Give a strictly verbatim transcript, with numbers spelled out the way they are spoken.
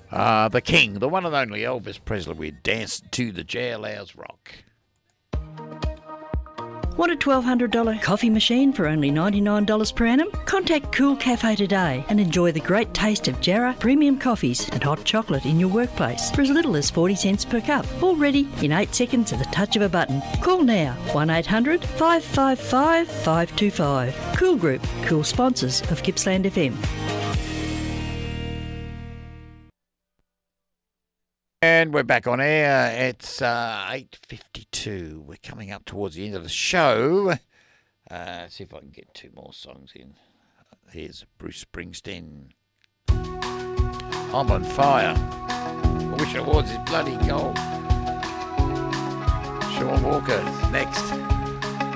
Uh, the king, the one and only Elvis Presley. We danced to the Jailhouse Rock. Want a twelve hundred dollars coffee machine for only ninety-nine dollars per annum? Contact Cool Cafe today and enjoy the great taste of Jarrah premium coffees and hot chocolate in your workplace for as little as forty cents per cup. All ready in eight seconds at the touch of a button. Call now, one eight hundred, five five five, five two five. Cool Group, cool sponsors of Gippsland F M. And we're back on air. It's uh, eight fifty-two. We're coming up towards the end of the show. Uh, see if I can get two more songs in. Here's Bruce Springsteen. I'm on fire. I wish I was his bloody gold. Sean Walker next.